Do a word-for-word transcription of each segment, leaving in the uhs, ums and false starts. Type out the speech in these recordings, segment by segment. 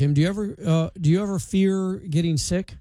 Tim. Do you ever uh, do you ever fear getting sick?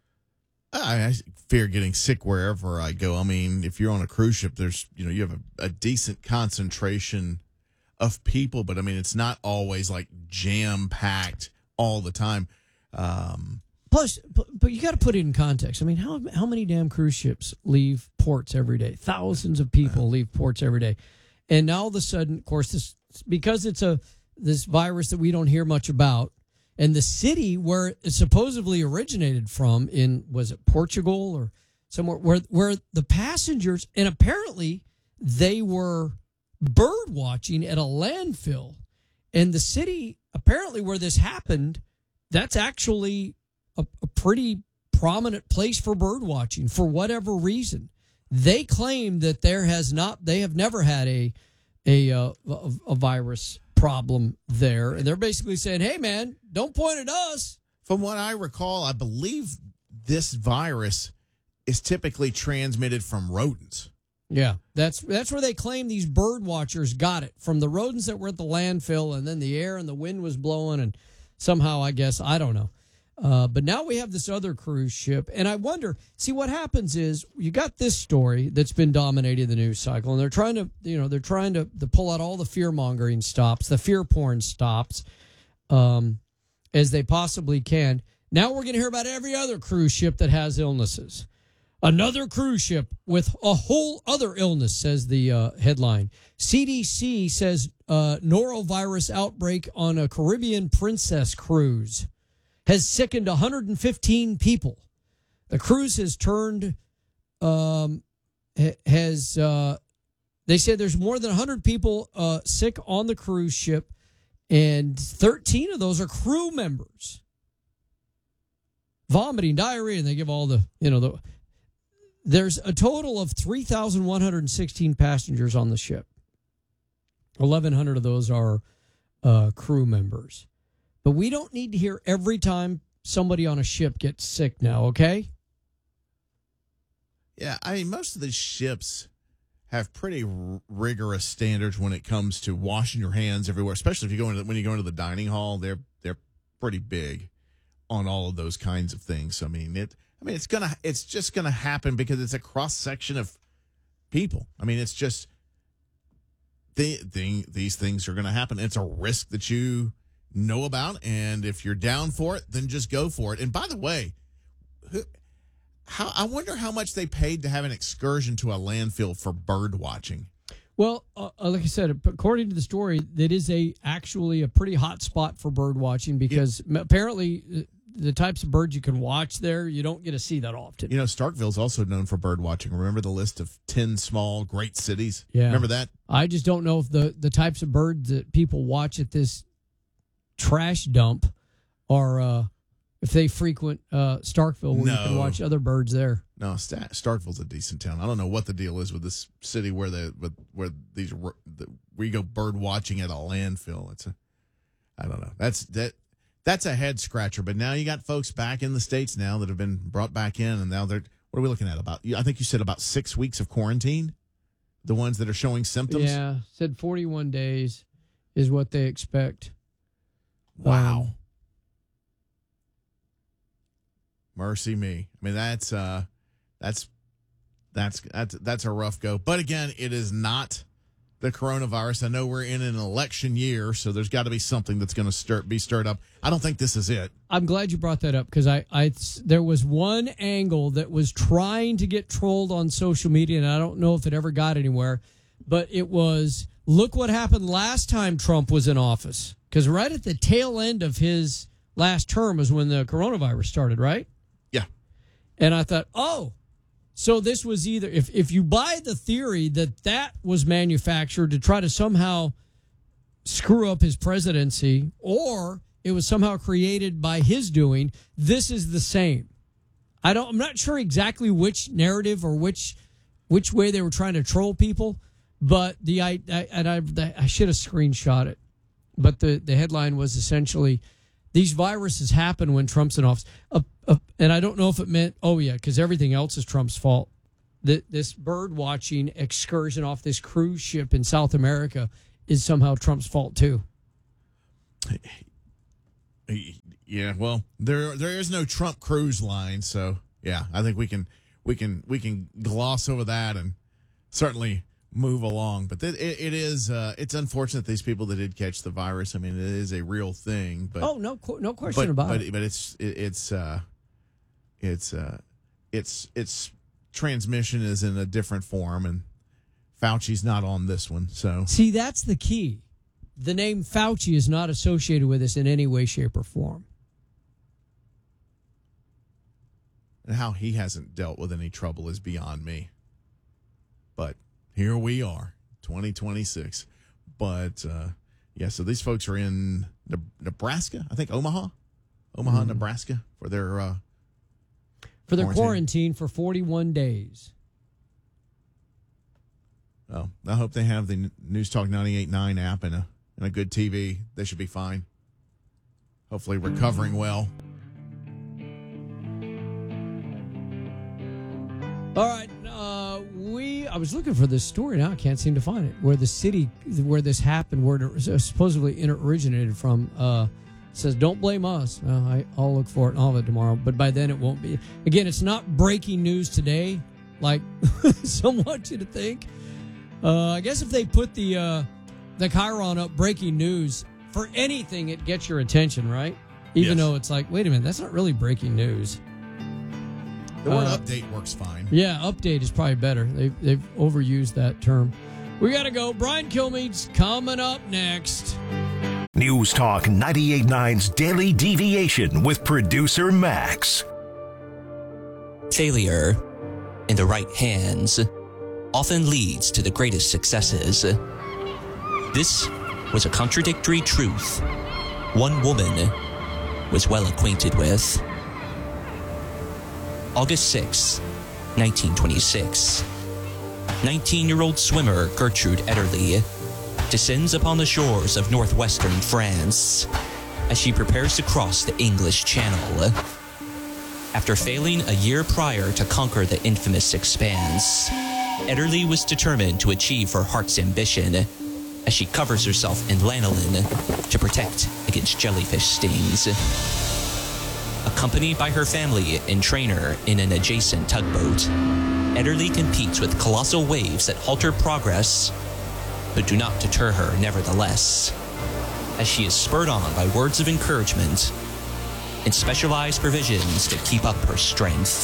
I, I fear getting sick wherever I go. I mean, if you're on a cruise ship, there's you know you have a, a decent concentration of people, but I mean it's not always like jam packed all the time. Um, Plus, but, but you got to put it in context. I mean, how how many damn cruise ships leave ports every day? Thousands of people leave ports every day, and now all of a sudden, of course, this because it's a this virus that we don't hear much about. And the city where it supposedly originated from in, was it Portugal or somewhere, where where the passengers, and apparently they were bird watching at a landfill. And the city, apparently where this happened, that's actually a, a pretty prominent place for bird watching for whatever reason. They claim that there has not, they have never had a, a, uh, a, a virus problem there, and they're basically saying, hey man, don't point at us. From what I recall, I believe this virus is typically transmitted from rodents. Yeah, that's that's where they claim these bird watchers got it, from the rodents that were at the landfill, and then the air and the wind was blowing, and somehow, I guess, I don't know. Uh, but now we have this other cruise ship, and I wonder, see, what happens is you got this story that's been dominating the news cycle, and they're trying to, you know, they're trying to, to pull out all the fear-mongering stops, the fear porn stops, um, as they possibly can. Now we're going to hear about every other cruise ship that has illnesses. Another cruise ship with a whole other illness, says the uh, headline. C D C says uh, norovirus outbreak on a Caribbean Princess cruise has sickened one hundred fifteen people. The cruise has turned, um, has, uh, they said there's more than one hundred people uh, sick on the cruise ship, and thirteen of those are crew members. Vomiting, diarrhea, and they give all the, you know, the, there's a total of three thousand one hundred sixteen passengers on the ship. eleven hundred of those are uh, crew members. But we don't need to hear every time somebody on a ship gets sick now, okay? Yeah, I mean, most of these ships have pretty r- rigorous standards when it comes to washing your hands everywhere, especially if you go into when you go into the dining hall. They're they're pretty big on all of those kinds of things. So, I mean, it. I mean, it's gonna it's just gonna happen because it's a cross section of people. I mean, it's just the thing. These things are gonna happen. It's a risk that you know about, and if you're down for it, then just go for it. And by the way, who, how I wonder how much they paid to have an excursion to a landfill for bird watching. Well, uh, like I said, according to the story, that is a actually a pretty hot spot for bird watching because yeah. apparently the types of birds you can watch there, you don't get to see that often. You know, Starkville's also known for bird watching. Remember the list of ten small great cities? Yeah. Remember that? I just don't know if the, the types of birds that people watch at this trash dump are, uh, if they frequent uh, Starkville, where no. you can watch other birds there. No, St- Starkville's a decent town. I don't know what the deal is with this city where the with, where these where you go bird watching at a landfill. It's a, I don't know. That's that that's a head scratcher. But now you got folks back in the States now that have been brought back in, and now they're what are we looking at? About I think you said about six weeks of quarantine. The ones that are showing symptoms. Yeah, said forty-one days is what they expect. Wow. Um, Mercy me. I mean, that's uh, that's that's that's that's a rough go. But again, it is not the coronavirus. I know we're in an election year, so there's got to be something that's going to stir be stirred up. I don't think this is it. I'm glad you brought that up because I, I there was one angle that was trying to get trolled on social media, and I don't know if it ever got anywhere. But it was, look what happened last time Trump was in office. Because right at the tail end of his last term was when the coronavirus started, right? Yeah. And I thought, oh, so this was either, if, if you buy the theory that that was manufactured to try to somehow screw up his presidency, or it was somehow created by his doing, this is the same. I don't, I'm not sure exactly which narrative or which which way they were trying to troll people, but the I, I and I, I should have screenshot it. But the, the headline was essentially, these viruses happen when Trump's in office. Uh, uh, and I don't know if it meant, oh, yeah, because everything else is Trump's fault. The, this bird watching excursion off this cruise ship in South America is somehow Trump's fault, too. Yeah, well, there there is no Trump cruise line, so yeah, I think we can we can we can gloss over that and certainly move along. But it, it is uh, it's unfortunate these people that did catch the virus. I mean, it is a real thing. But oh no, no question but, about but, it. But it's it, it's uh, it's uh, it's it's transmission is in a different form, and Fauci's not on this one. So see, that's the key. The name Fauci is not associated with this in any way, shape, or form. And how he hasn't dealt with any trouble is beyond me. But here we are, twenty twenty-six. But, uh, yeah, so these folks are in Nebraska, I think Omaha, Omaha, mm-hmm. Nebraska, for their uh, for their quarantine. quarantine for forty-one days. Well, I hope they have the News Talk ninety-eight point nine app and a, and a good T V. They should be fine. Hopefully recovering well. All right, uh, we. I was looking for this story. Now I can't seem to find it. Where the city where this happened, where it supposedly originated from, uh, says, "Don't blame us." Well, I, I'll look for it and all of it tomorrow. But by then it won't be. Again, it's not breaking news today, like some want you to think. Uh, I guess if they put the uh, the Chiron up, breaking news for anything, it gets your attention, right? Even yes. though it's like, wait a minute, that's not really breaking news. The word uh, update works fine. Yeah, update is probably better. They've, they've overused that term. We got to go. Brian Kilmeade's coming up next. News Talk ninety-eight point nine's Daily Deviation with producer Max. Failure in the right hands often leads to the greatest successes. This was a contradictory truth one woman was well acquainted with. August sixth, nineteen twenty-six. nineteen-year-old swimmer Gertrude Ederle descends upon the shores of northwestern France as she prepares to cross the English Channel. After failing a year prior to conquer the infamous expanse, Ederle was determined to achieve her heart's ambition as she covers herself in lanolin to protect against jellyfish stings. Accompanied by her family and trainer in an adjacent tugboat, Ederle competes with colossal waves that halt her progress, but do not deter her nevertheless, as she is spurred on by words of encouragement and specialized provisions to keep up her strength.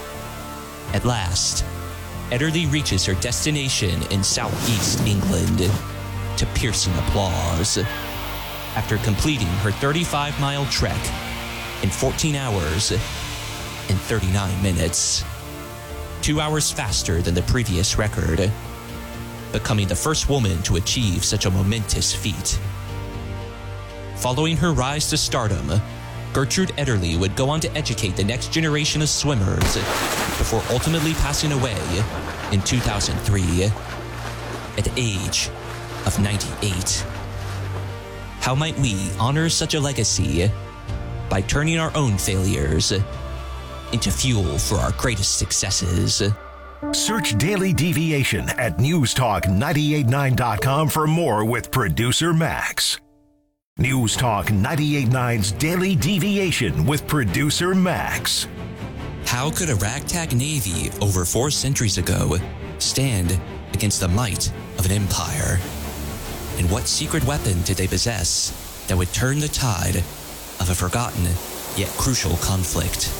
At last, Ederle reaches her destination in southeast England to piercing applause after completing her thirty-five mile trek in fourteen hours and thirty-nine minutes. Two hours faster than the previous record, becoming the first woman to achieve such a momentous feat. Following her rise to stardom, Gertrude Ederle would go on to educate the next generation of swimmers before ultimately passing away in two thousand three at the age of ninety-eight. How might we honor such a legacy? By turning our own failures into fuel for our greatest successes. Search Daily Deviation at news talk nine eight nine dot com for more with producer Max. News Talk ninety-eight point nine's Daily Deviation with producer Max. How could a ragtag navy over four centuries ago stand against the might of an empire? And what secret weapon did they possess that would turn the tide of a forgotten yet crucial conflict?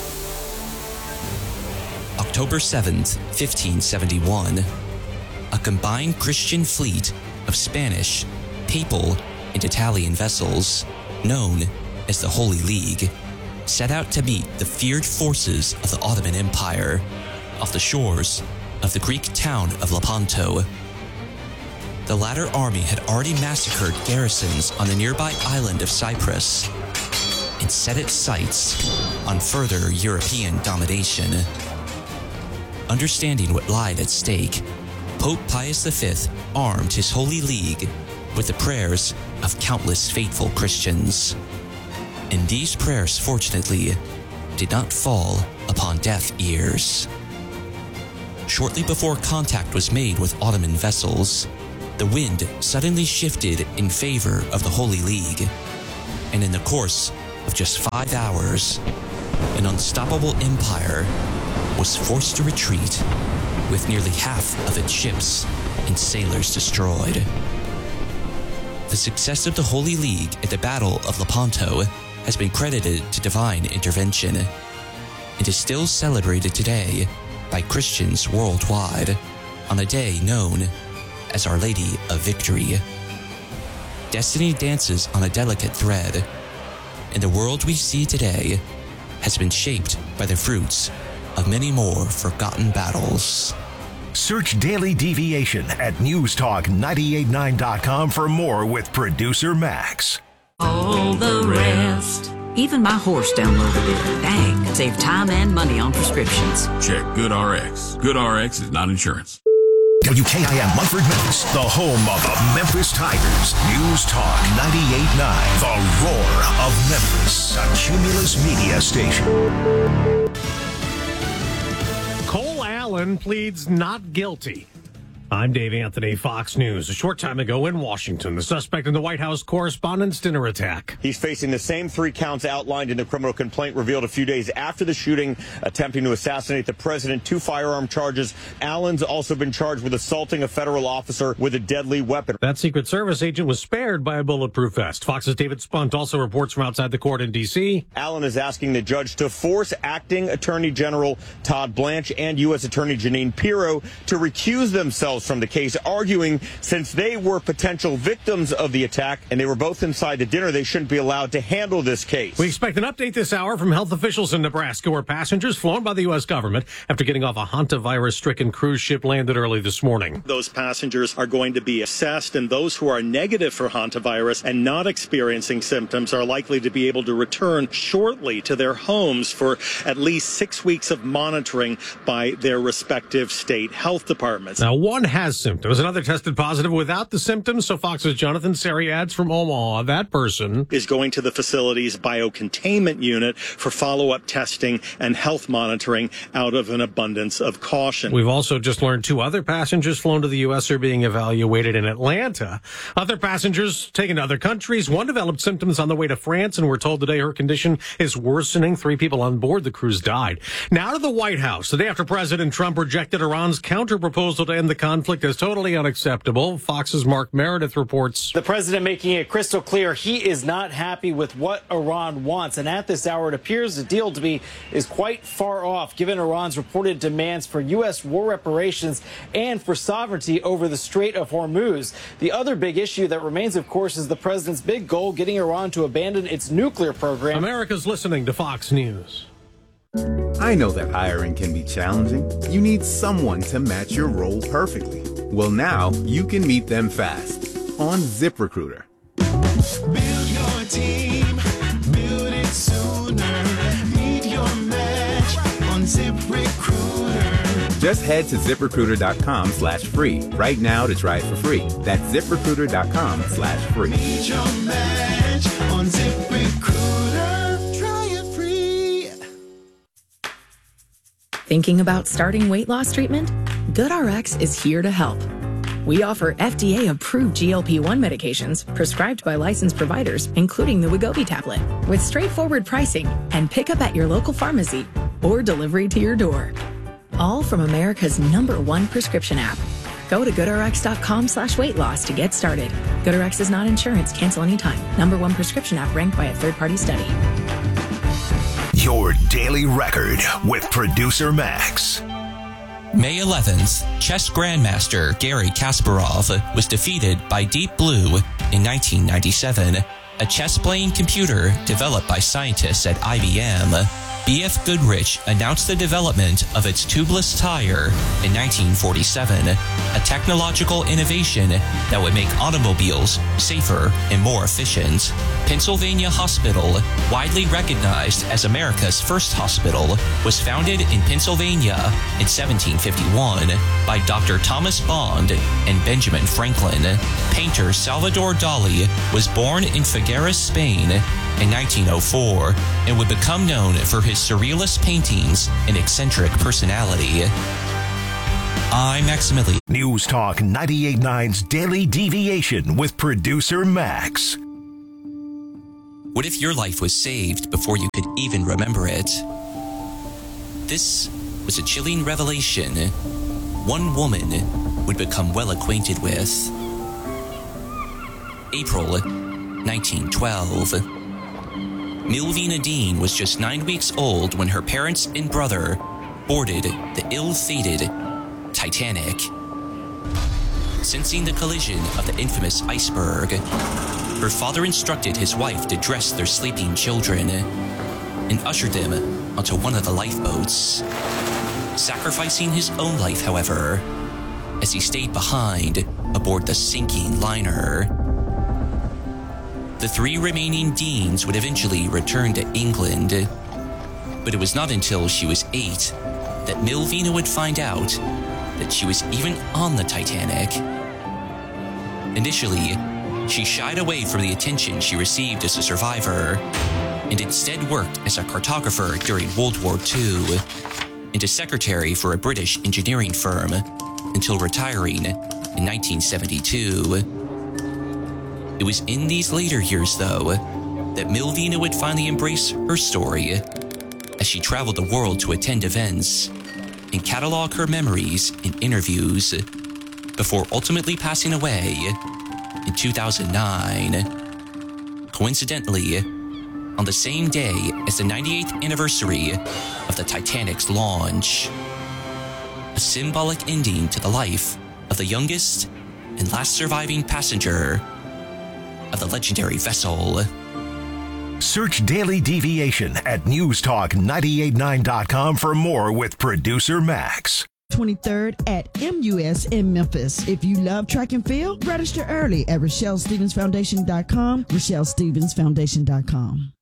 October seventh, fifteen seventy-one, a combined Christian fleet of Spanish, Papal, and Italian vessels, known as the Holy League, set out to meet the feared forces of the Ottoman Empire off the shores of the Greek town of Lepanto. The latter army had already massacred garrisons on the nearby island of Cyprus and set its sights on further European domination. Understanding what lied at stake, Pope Pius the Fifth armed his Holy League with the prayers of countless faithful Christians. And these prayers, fortunately, did not fall upon deaf ears. Shortly before contact was made with Ottoman vessels, the wind suddenly shifted in favor of the Holy League, and in the course of of just five hours, an unstoppable empire was forced to retreat with nearly half of its ships and sailors destroyed. The success of the Holy League at the Battle of Lepanto has been credited to divine intervention and is still celebrated today by Christians worldwide on a day known as Our Lady of Victory. Destiny dances on a delicate thread, and the world we see today has been shaped by the fruits of many more forgotten battles. Search Daily Deviation at newstalk nine eight nine dot com for more with producer Max. All the rest. Even my horse downloaded it. Dang, save time and money on prescriptions. Check GoodRx. GoodRx is not insurance. W K I M Munford, Memphis, the home of the Memphis Tigers. News Talk ninety-eight point nine, the roar of Memphis, a Cumulus media station. Cole Allen pleads not guilty. I'm Dave Anthony, Fox News. A short time ago in Washington, the suspect in the White House Correspondents' Dinner attack. He's facing the same three counts outlined in the criminal complaint revealed a few days after the shooting, attempting to assassinate the president, two firearm charges. Allen's also been charged with assaulting a federal officer with a deadly weapon. That Secret Service agent was spared by a bulletproof vest. Fox's David Spunt also reports from outside the court in D C. Allen is asking the judge to force acting Attorney General Todd Blanche and U S Attorney Jeanine Pirro to recuse themselves from the case, arguing since they were potential victims of the attack and they were both inside the dinner, they shouldn't be allowed to handle this case. We expect an update this hour from health officials in Nebraska, where passengers flown by the U S government after getting off a hantavirus-stricken cruise ship landed early this morning. Those passengers are going to be assessed, and those who are negative for hantavirus and not experiencing symptoms are likely to be able to return shortly to their homes for at least six weeks of monitoring by their respective state health departments. Now, one has symptoms. Another tested positive without the symptoms. So Fox's Jonathan Seri adds from Omaha, that person is going to the facility's biocontainment unit for follow-up testing and health monitoring out of an abundance of caution. We've also just learned two other passengers flown to the U S are being evaluated in Atlanta. Other passengers taken to other countries. One developed symptoms on the way to France, and we're told today her condition is worsening. Three people on board the cruise died. Now to the White House. The day after President Trump rejected Iran's counterproposal to end the conflict as totally unacceptable. Fox's Mark Meredith reports. The president making it crystal clear he is not happy with what Iran wants. And at this hour, it appears the deal to be is quite far off, given Iran's reported demands for U S war reparations and for sovereignty over the Strait of Hormuz. The other big issue that remains, of course, is the president's big goal, getting Iran to abandon its nuclear program. America's listening to Fox News. I know that hiring can be challenging. You need someone to match your role perfectly. Well, now you can meet them fast on ZipRecruiter. Build your team, build it sooner. Meet your match on ZipRecruiter. Just head to ZipRecruiter.com slash free right now to try it for free. That's ZipRecruiter.com slash free. Meet your match on ZipRecruiter. Try it free. Thinking about starting weight loss treatment? GoodRx is here to help. We offer F D A-approved G L P one medications prescribed by licensed providers, including the Wegovy tablet, with straightforward pricing and pickup at your local pharmacy or delivery to your door. All from America's number one prescription app. Go to GoodRx.com slash weight loss to get started. GoodRx is not insurance. Cancel anytime. Number one prescription app ranked by a third-party study. Your daily record with producer Max. May eleventh, chess grandmaster Garry Kasparov was defeated by Deep Blue in nineteen ninety-seven, a chess-playing computer developed by scientists at I B M. B F Goodrich announced the development of its tubeless tire in nineteen forty-seven, a technological innovation that would make automobiles safer and more efficient. Pennsylvania Hospital, widely recognized as America's first hospital, was founded in Pennsylvania in seventeen fifty-one by Doctor Thomas Bond and Benjamin Franklin. Painter Salvador Dali was born in Figueres, Spain in nineteen oh four and would become known for his surrealist paintings and eccentric personality. I'm Maximilian. News Talk ninety-eight point nine's Daily Deviation with producer Max. What if your life was saved before you could even remember it? This was a chilling revelation one woman would become well acquainted with. April nineteen twelve. Milvina Dean was just nine weeks old when her parents and brother boarded the ill-fated Titanic. Sensing the collision of the infamous iceberg, her father instructed his wife to dress their sleeping children and ushered them onto one of the lifeboats, sacrificing his own life, however, as he stayed behind aboard the sinking liner. The three remaining Deans would eventually return to England, but it was not until she was eight that Milvina would find out that she was even on the Titanic. Initially, she shied away from the attention she received as a survivor and instead worked as a cartographer during World War Two and a secretary for a British engineering firm until retiring in nineteen seventy-two. It was in these later years, though, that Milvina would finally embrace her story as she traveled the world to attend events and catalog her memories in interviews before ultimately passing away in two thousand nine. Coincidentally, on the same day as the ninety-eighth anniversary of the Titanic's launch. A symbolic ending to the life of the youngest and last surviving passenger of the legendary vessel. Search Daily Deviation at news talk nine eight nine dot com for more with producer Max. twenty-third at M U S in Memphis. If you love track and field, register early at Rochelle Stevens Foundation dot com, Rochelle Stevens Foundation dot com.